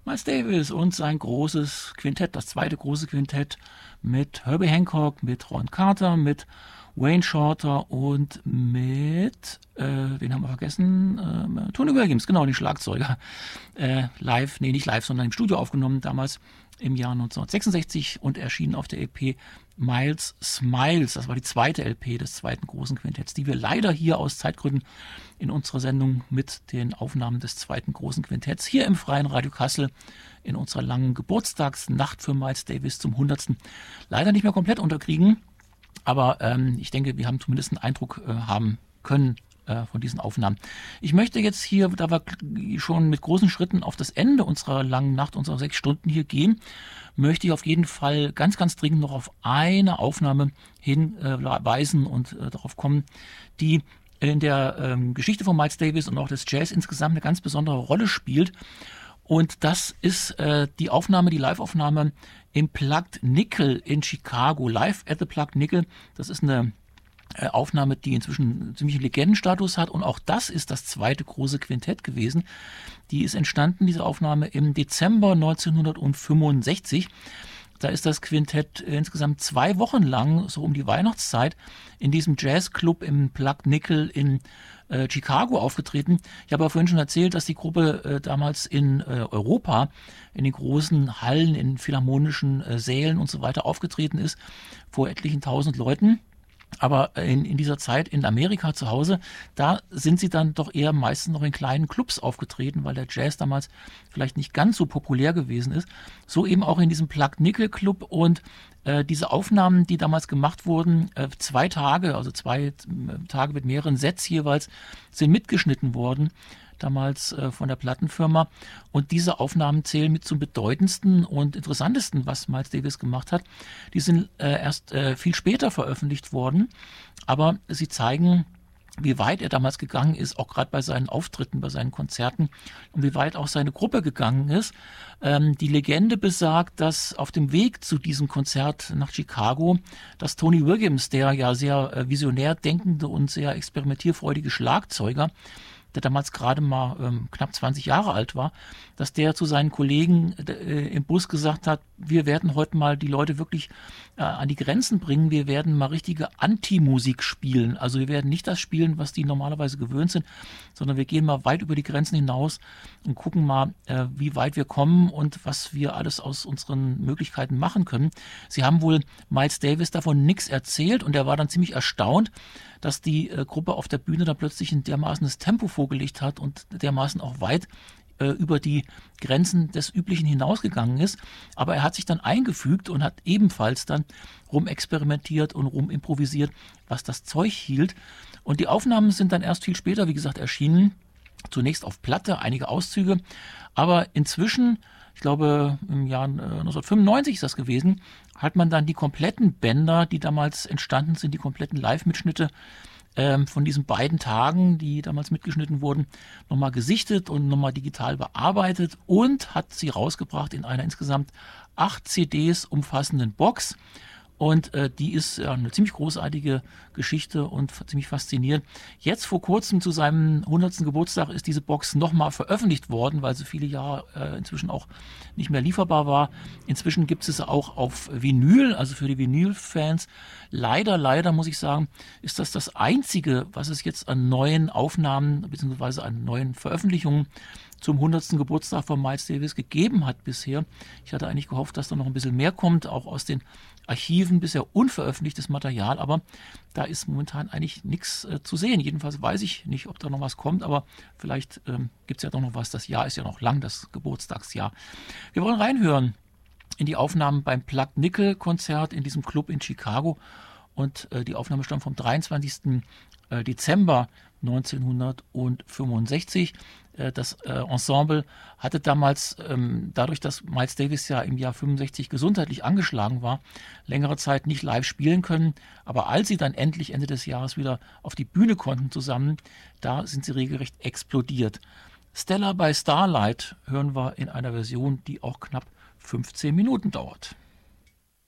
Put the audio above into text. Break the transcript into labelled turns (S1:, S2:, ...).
S1: Miles Davis und sein großes Quintett, das zweite große Quintett mit Herbie Hancock, mit Ron Carter, mit Wayne Shorter und mit, wen haben wir vergessen? Tony Williams, genau, den Schlagzeuger. Nicht live, sondern im Studio aufgenommen, damals im Jahr 1966 und erschienen auf der LP Miles Smiles. Das war die zweite LP des zweiten großen Quintetts, die wir leider hier aus Zeitgründen in unserer Sendung mit den Aufnahmen des zweiten großen Quintetts hier im Freien Radio Kassel in unserer langen Geburtstagsnacht für Miles Davis zum 100. leider nicht mehr komplett unterkriegen. Aber ich denke, wir haben zumindest einen Eindruck haben können von diesen Aufnahmen. Ich möchte jetzt hier, da wir schon mit großen Schritten auf das Ende unserer langen Nacht, unserer 6 Stunden hier gehen, möchte ich auf jeden Fall ganz, ganz dringend noch auf eine Aufnahme hinweisen und darauf kommen, die in der Geschichte von Miles Davis und auch des Jazz insgesamt eine ganz besondere Rolle spielt. Und das ist die Live-Aufnahme im Plugged Nickel in Chicago. Live at the Plugged Nickel. Das ist eine Aufnahme, die inzwischen ziemlich Legendenstatus hat. Und auch das ist das zweite große Quintett gewesen. Die ist entstanden, diese Aufnahme, im Dezember 1965. Da ist das Quintett insgesamt 2 Wochen lang, so um die Weihnachtszeit, in diesem Jazzclub im Plugged Nickel in Chicago aufgetreten. Ich habe ja vorhin schon erzählt, dass die Gruppe damals in Europa, in den großen Hallen, in philharmonischen Sälen und so weiter aufgetreten ist, vor etlichen 1000 Leuten. Aber in dieser Zeit in Amerika zu Hause, da sind sie dann doch eher meistens noch in kleinen Clubs aufgetreten, weil der Jazz damals vielleicht nicht ganz so populär gewesen ist. So eben auch in diesem Plugged Nickel Club. Und diese Aufnahmen, die damals gemacht wurden, 2 Tage, also 2 Tage mit mehreren Sets jeweils, sind mitgeschnitten worden, damals von der Plattenfirma. Und diese Aufnahmen zählen mit zum bedeutendsten und interessantesten, was Miles Davis gemacht hat. Die sind erst viel später veröffentlicht worden, aber sie zeigen, wie weit er damals gegangen ist, auch gerade bei seinen Auftritten, bei seinen Konzerten und wie weit auch seine Gruppe gegangen ist. Die Legende besagt, dass auf dem Weg zu diesem Konzert nach Chicago, dass Tony Williams, der ja sehr visionär denkende und sehr experimentierfreudige Schlagzeuger, der damals gerade mal knapp 20 Jahre alt war, dass der zu seinen Kollegen im Bus gesagt hat, wir werden heute mal die Leute wirklich an die Grenzen bringen, wir werden mal richtige Anti-Musik spielen. Also wir werden nicht das spielen, was die normalerweise gewöhnt sind, sondern wir gehen mal weit über die Grenzen hinaus und gucken mal, wie weit wir kommen und was wir alles aus unseren Möglichkeiten machen können. Sie haben wohl Miles Davis davon nichts erzählt und er war dann ziemlich erstaunt, dass die Gruppe auf der Bühne da plötzlich ein dermaßenes Tempo vorgelegt hat und dermaßen auch weit über die Grenzen des Üblichen hinausgegangen ist. Aber er hat sich dann eingefügt und hat ebenfalls dann rumexperimentiert und rumimprovisiert, was das Zeug hielt. Und die Aufnahmen sind dann erst viel später, wie gesagt, erschienen. Zunächst auf Platte, einige Auszüge. Aber inzwischen, ich glaube im Jahr 1995 ist das gewesen, hat man dann die kompletten Bänder, die damals entstanden sind, die kompletten Live-Mitschnitte von diesen beiden Tagen, die damals mitgeschnitten wurden, nochmal gesichtet und nochmal digital bearbeitet und hat sie rausgebracht in einer insgesamt 8 CDs umfassenden Box. Und die ist eine ziemlich großartige Geschichte und ziemlich faszinierend. Jetzt vor kurzem zu seinem 100. Geburtstag ist diese Box nochmal veröffentlicht worden, weil sie viele Jahre inzwischen auch nicht mehr lieferbar war. Inzwischen gibt es auch auf Vinyl, also für die Vinyl-Fans. Leider muss ich sagen, ist das Einzige, was es jetzt an neuen Aufnahmen bzw. an neuen Veröffentlichungen zum 100. Geburtstag von Miles Davis gegeben hat bisher. Ich hatte eigentlich gehofft, dass da noch ein bisschen mehr kommt, auch aus den Archiven, bisher unveröffentlichtes Material, aber da ist momentan eigentlich nichts zu sehen. Jedenfalls weiß ich nicht, ob da noch was kommt, aber vielleicht gibt es ja doch noch was. Das Jahr ist ja noch lang, das Geburtstagsjahr. Wir wollen reinhören in die Aufnahmen beim Plugged Nickel Konzert in diesem Club in Chicago und die Aufnahme stammt vom 23. Dezember 1965. Das Ensemble hatte damals, dadurch, dass Miles Davis ja im Jahr 65 gesundheitlich angeschlagen war, längere Zeit nicht live spielen können. Aber als sie dann endlich Ende des Jahres wieder auf die Bühne konnten zusammen, da sind sie regelrecht explodiert. Stella by Starlight hören wir in einer Version, die auch knapp 15 Minuten dauert.